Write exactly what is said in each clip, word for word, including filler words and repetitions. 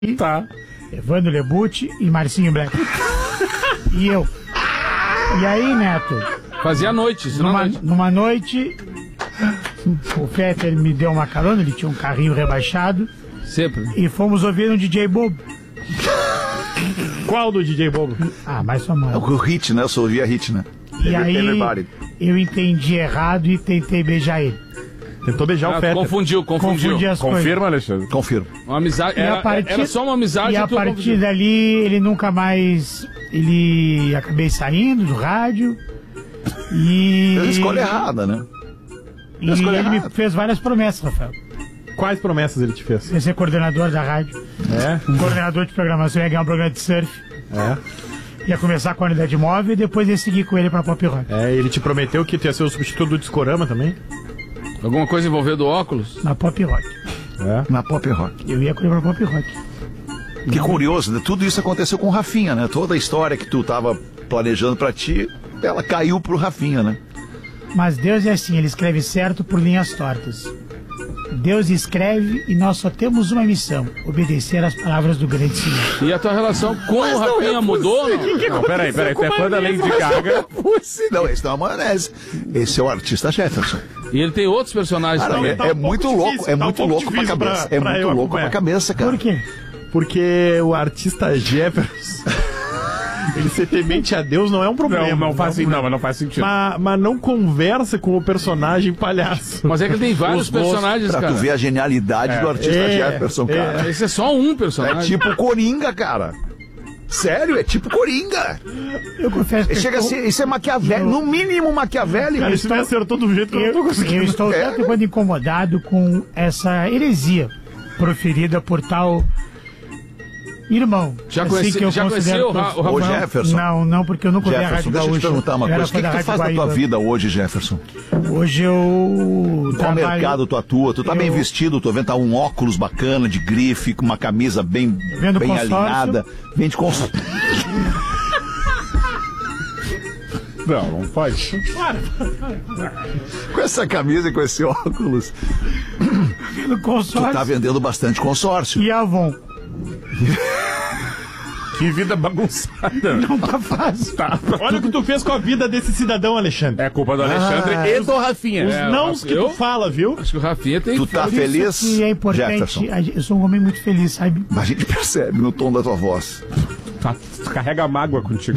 Tá. Evandro Lebucci e Marcinho Black. E eu. E aí, Neto? Fazia noite, isso numa, noite. numa noite, o Fetter me deu uma carona, ele tinha um carrinho rebaixado. Sempre. E fomos ouvir um D J Bobo. Qual do D J Bobo? Ah, mais famoso. O hit, né? Eu só ouvia hit, né? E aí, Everybody. eu entendi errado e tentei beijar ele. Tentou beijar Ah, o Fetter. confundiu, confundiu. Confundi as Confirma, coisas. Alexandre? Confirmo. Uma amizade, E era, a partir- era só uma amizade E a tu partir confundiu. dali, ele nunca mais... Ele... Acabei saindo do rádio. E... Fez a escolha errada, né? E a escolha ele me errada. fez várias promessas, Rafael. Quais promessas ele te fez? Ia ser coordenador da rádio. É? Coordenador de programação, ia ganhar um programa de surf. É. Ia começar com a unidade móvel e depois ia seguir com ele pra Pop Rock. É, ele te prometeu que tu ia ser o substituto do Discorama também? Alguma coisa envolvendo óculos? Na Pop Rock. É. Na Pop Rock. Eu ia com ele pra Pop Rock. Que curioso, né? Tudo isso aconteceu com o Rafinha, né? Toda a história que tu tava planejando pra ti, ela caiu pro Rafinha, né? Mas Deus é assim, ele escreve certo por linhas tortas. Deus escreve e nós só temos uma missão: obedecer às palavras do grande Senhor. E a tua relação com o Rafinha mudou, não? Não, peraí, peraí. Tu é fã da Lady Gaga. Não, esse não é maionese. Esse é o artista Jefferson. E ele tem outros personagens Cara, também. é, tá um é pouco muito difícil, louco, é tá um muito pouco louco pra difícil cabeça. pra- É pra muito eu louco acompanhar. pra cabeça, cara. Por quê? Porque o artista Jefferson... ele ser temente a Deus não é um problema. Não, não faz é um sentido. Não, problema. mas não faz sentido. Mas, mas não conversa com o personagem palhaço. Mas é que ele tem vários Os gostos personagens, Pra cara. tu ver a genialidade do artista É, Jefferson, é. cara. Esse é só um É, personagem. tipo Coringa, cara. Sério, é tipo Coringa. Eu confesso que Chega a eu, ser, isso é maquiavélico, no mínimo maquiavélico. Cara, isso me acertou do jeito que eu, não tô eu, conseguindo. eu estou É. tanto quanto incomodado com essa heresia proferida por tal irmão. Já assim conheci- que eu já considero conheceu o Ra- todos. o Rafael? Ô, Jefferson. Não, não, porque eu nunca ouvi a Jefferson, Rádio deixa eu te Gaúcha. perguntar uma Eu era coisa. O fã que, da que tu Rádio faz da tua Guaíba. vida hoje, Jefferson? Hoje eu Qual trabalho... mercado tu atua? Tu tá eu- bem vestido, tô vendo tá um óculos bacana, de grife, com uma camisa bem, Vendo bem consórcio. alinhada. Vende consórcio. Não, não pode. Com essa camisa e com esse óculos, no tu consórcio tá vendendo bastante consórcio. e Avon. Que vida bagunçada. Não tá fácil. Tá. Olha o que tu fez com a vida desse cidadão, Alexandre. É culpa do Alexandre Ah, e do Rafinha. Os É, nãos que eu- tu fala, viu? Acho que o Rafinha tem... Tu tá Por isso feliz, que é importante. Jefferson? a gente- Eu sou um homem muito feliz, sabe? A gente percebe no tom da tua voz. Tá, tu carrega mágoa contigo.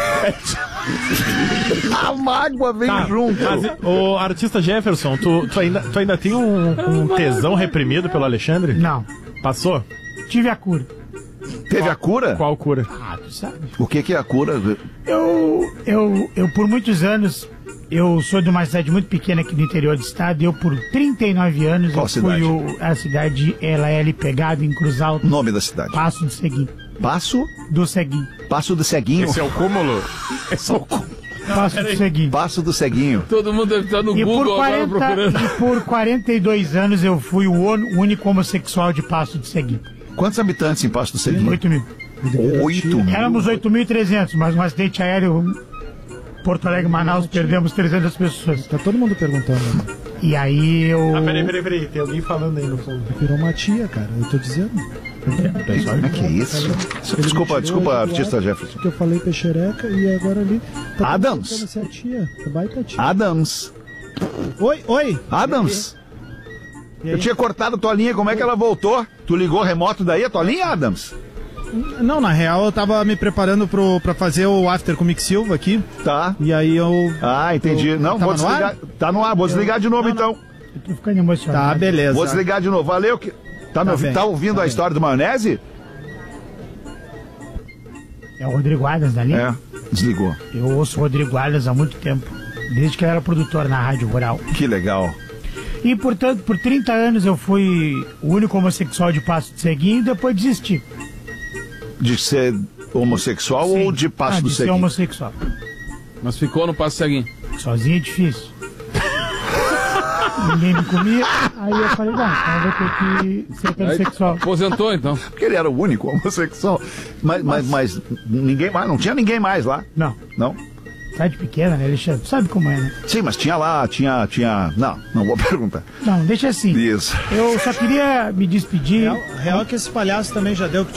A mágoa vem Tá, junto. mas o artista Jefferson, tu, tu, ainda, tu ainda tem um, um tesão reprimido pelo Alexandre? Não. Passou? Tive a cura. Teve a cura? Qual cura? Ah, tu sabe. O que que é a cura? Eu, eu, eu, por muitos anos, eu sou de uma cidade muito pequena aqui do interior do estado. Eu, por trinta e nove anos, Qual eu cidade? fui o, a cidade, ela é ali pegada em Cruz Alta, Nome da cidade. Passo do Seguinho. Passo, Do Seguinho. Passo do Ceguinho. Esse é o cúmulo. Esse é o cúmulo. Passo do Seguinho. Passo do Ceguinho. Todo mundo deve estar no E por, Google agora quarenta, procurando. e por quarenta e dois anos eu fui o on- único homossexual de Passo do Seguinho. Quantos habitantes em Passo do Ceguinho? oito mil. Oito mil. Éramos oito mil e trezentos, mas um acidente aéreo Porto Alegre, Manaus, perdemos trezentas pessoas. Tá todo mundo perguntando. E aí eu... Ah, peraí, peraí, peraí. Tem alguém falando aí no fundo. Virou uma tia, cara. Eu tô dizendo. Como é que é isso? Desculpa, desculpa, artista Jefferson. Que eu falei peixereca e agora ali. Tá Adams. perguntando se é a tia. É baita tia. Adams. Oi, oi. Adams. Eu tinha cortado a tua linha, como é que ela voltou? Tu ligou remoto daí a tua linha, Adams? Não, na real eu tava me preparando pro, pra fazer o after com o Mick Silva aqui. Tá. E aí eu. Ah, entendi. Eu- Não, tava vou no desligar. ar? Tá no ar, vou desligar de novo então. Eu tô ficando emocionado. Tá, beleza. Vou desligar de novo. Valeu. Que... Tá, me ouvi- bem, tá ouvindo tá a bem. história do maionese? É o Rodrigo Adas dali? É. Desligou. Eu ouço o Rodrigo Adas há muito tempo. Desde que eu era produtor na Rádio Rural. Que legal. E, portanto, por trinta anos eu fui o único homossexual de Passo do Seguinho e depois desisti. De ser homossexual ou de Passo ah, do de ser Ceguinho? homossexual. Mas ficou no Passo Seguinho. Sozinho é difícil. Ninguém me comia, aí eu falei, não, então eu vou ter que ser Aí, heterossexual. aposentou, então. Porque ele era o único homossexual. Mas, mas, mas ninguém mais, não tinha ninguém mais lá. Não. Não? cidade pequena, né, Alexandre? Tu sabe como é, né? Sim, mas tinha lá, tinha, tinha... Não, não vou perguntar. Não, deixa assim. Isso. Eu só queria me despedir. Real, real que esse palhaço também já deu